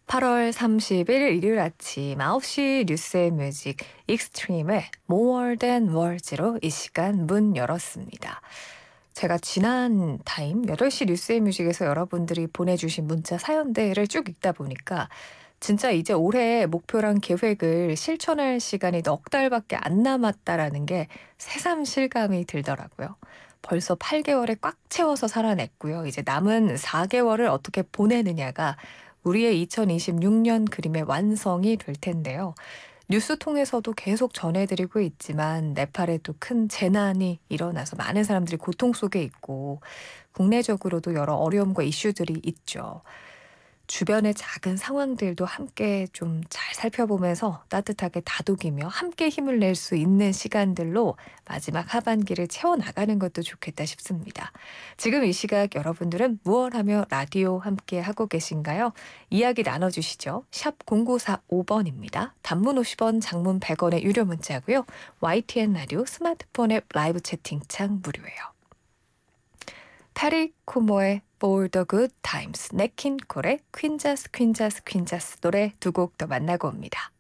8월 30일 일요일 아침 9시 뉴스의 뮤직 익스트림의 More Than Words로 이 시간 문 열었습니다. 제가 지난 타임 8시 뉴스의 뮤직에서 여러분들이 보내주신 문자 사연들을 쭉 읽다 보니까 진짜 이제 올해 목표랑 계획을 실천할 시간이 넉 달밖에 안 남았다라는 게 새삼 실감이 들더라고요. 벌써 8개월에 꽉 채워서 살아냈고요. 이제 남은 4개월을 어떻게 보내느냐가 우리의 2026년 그림의 완성이 될 텐데요. 뉴스 통해서도 계속 전해드리고 있지만 네팔에도 큰 재난이 일어나서 많은 사람들이 고통 속에 있고 국내적으로도 여러 어려움과 이슈들이 있죠. 주변의 작은 상황들도 함께 좀 잘 살펴보면서 따뜻하게 다독이며 함께 힘을 낼 수 있는 시간들로 마지막 하반기를 채워나가는 것도 좋겠다 싶습니다. 지금 이 시각 여러분들은 무얼 하며 라디오 함께 하고 계신가요? 이야기 나눠주시죠. 샵 0945번입니다. 단문 50원, 장문 100원의 유료 문자고요. YTN 라디오 스마트폰 앱 라이브 채팅창 무료예요. 파리 코모의 For the Good Times, 네킨 콜의 퀸자스 퀸자스 퀸자스 노래 두 곡 더 만나고 옵니다.